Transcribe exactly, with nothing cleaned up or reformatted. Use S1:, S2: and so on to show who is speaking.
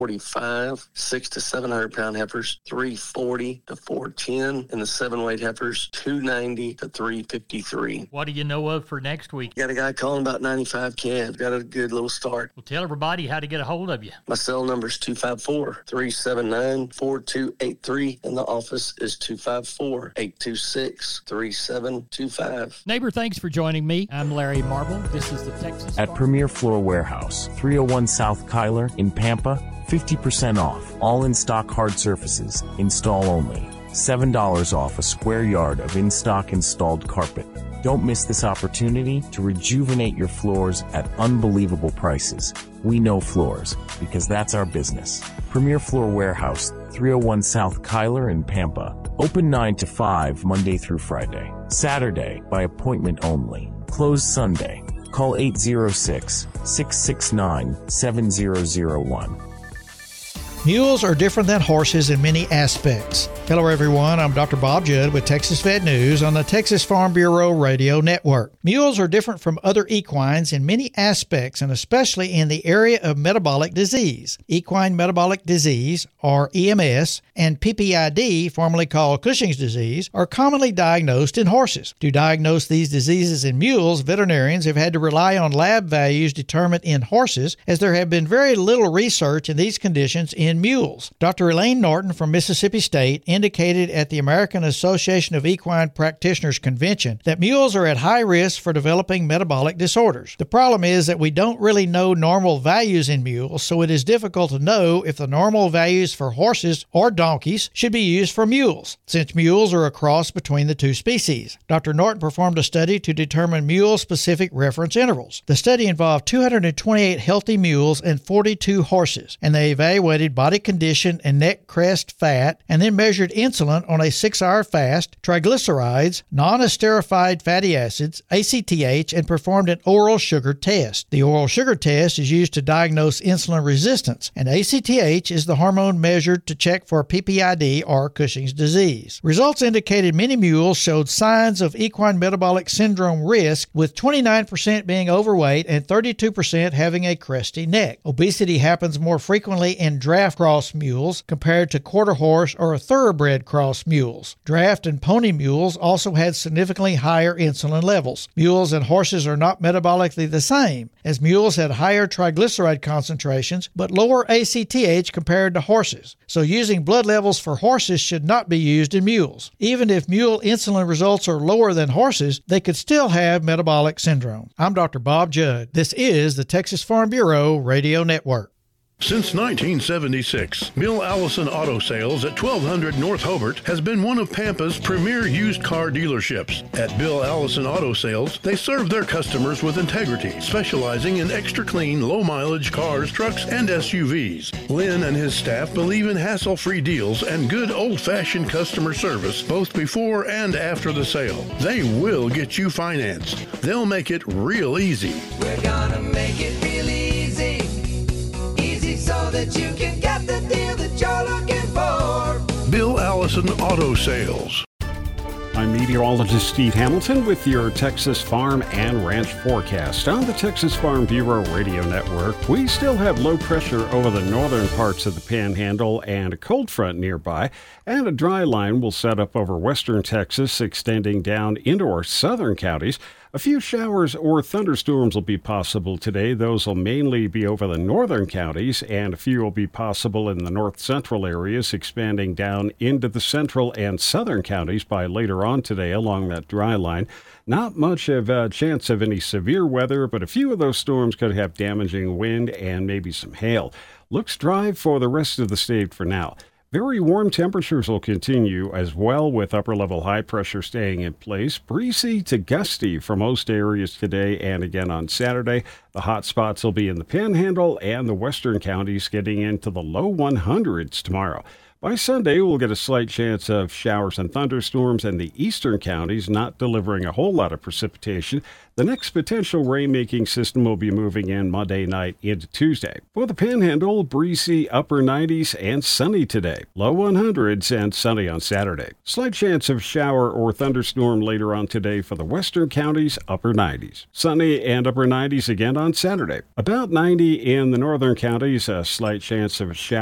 S1: forty-five, six to seven hundred pound heifers, three forty to four ten, and the seven weight heifers, two ninety to three fifty-three.
S2: What do you know of for next week?
S1: Got a guy calling about ninety-five calves. Got a good little start.
S2: Well, tell everybody how to get a hold of you.
S1: My cell number is two five four, three seven nine, four two eight three, and the office is two five four, eight two six, three seven two five.
S2: Neighbor, thanks for joining me. I'm Larry Marble. This is the Texas
S3: At
S2: Farm-
S3: Premier Floor Warehouse, three oh one South Kyler in Pampa, fifty percent off. All in-stock hard surfaces. Install only. seven dollars off a square yard of in-stock installed carpet. Don't miss this opportunity to rejuvenate your floors at unbelievable prices. We know floors, because that's our business. Premier Floor Warehouse, three oh one South Kyler in Pampa. Open nine to five, Monday through Friday. Saturday, by appointment only. Closed Sunday. Call eight zero six, six six nine, seven zero zero one.
S4: Mules are different than horses in many aspects. Hello everyone, I'm Doctor Bob Judd with Texas Vet News on the Texas Farm Bureau Radio Network. Mules are different from other equines in many aspects and especially in the area of metabolic disease. Equine metabolic disease, or E M S, and P P I D, formerly called Cushing's disease, are commonly diagnosed in horses. To diagnose these diseases in mules, veterinarians have had to rely on lab values determined in horses as there have been very little research in these conditions in In mules. Doctor Elaine Norton from Mississippi State indicated at the American Association of Equine Practitioners Convention that mules are at high risk for developing metabolic disorders. The problem is that we don't really know normal values in mules, so it is difficult to know if the normal values for horses or donkeys should be used for mules, since mules are a cross between the two species. Doctor Norton performed a study to determine mule-specific reference intervals. The study involved two hundred twenty-eight healthy mules and forty-two horses, and they evaluated body condition and neck crest fat, and then measured insulin on a six-hour fast, triglycerides, non-esterified fatty acids, A C T H, and performed an oral sugar test. The oral sugar test is used to diagnose insulin resistance, and A C T H is the hormone measured to check for P P I D or Cushing's disease. Results indicated many mules showed signs of equine metabolic syndrome risk, with twenty-nine percent being overweight and thirty-two percent having a cresty neck. Obesity happens more frequently in draft cross mules compared to quarter horse or thoroughbred cross mules. Draft and pony mules also had significantly higher insulin levels. Mules and horses are not metabolically the same, as mules had higher triglyceride concentrations but lower A C T H compared to horses. So using blood levels for horses should not be used in mules. Even if mule insulin results are lower than horses, they could still have metabolic syndrome. I'm Doctor Bob Judd. This is the Texas Farm Bureau Radio Network.
S5: Since nineteen seventy-six, Bill Allison Auto Sales at twelve hundred North Hobart has been one of Pampa's premier used car dealerships. At Bill Allison Auto Sales, they serve their customers with integrity, specializing in extra clean, low-mileage cars, trucks, and S U Vs. Lynn and his staff believe in hassle-free deals and good old-fashioned customer service both before and after the sale. They will get you financed. They'll make it real easy.
S6: We're gonna make it real easy. So that you can get the deal that you're looking for.
S5: Bill Allison Auto Sales.
S7: I'm meteorologist Steve Hamilton with your Texas Farm and Ranch forecast. On the Texas Farm Bureau Radio Network, we still have low pressure over the northern parts of the Panhandle and a cold front nearby, and a dry line will set up over western Texas, extending down into our southern counties. A few showers or thunderstorms will be possible today. Those will mainly be over the northern counties, and a few will be possible in the north-central areas, expanding down into the central and southern counties by later on today along that dry line. Not much of a chance of any severe weather, but a few of those storms could have damaging wind and maybe some hail. Looks dry for the rest of the state for now. Very warm temperatures will continue as well, with upper-level high pressure staying in place. Breezy to gusty for most areas today and again on Saturday. The hot spots will be in the Panhandle and the western counties, getting into the low hundreds tomorrow. By Sunday, we'll get a slight chance of showers and thunderstorms in the eastern counties, not delivering a whole lot of precipitation. The next potential rain-making system will be moving in Monday night into Tuesday. For the Panhandle, breezy upper nineties and sunny today. Low one hundreds and sunny on Saturday. Slight chance of shower or thunderstorm later on today for the western counties, upper nineties. Sunny and upper nineties again on Saturday. About ninety in the northern counties, a slight chance of a shower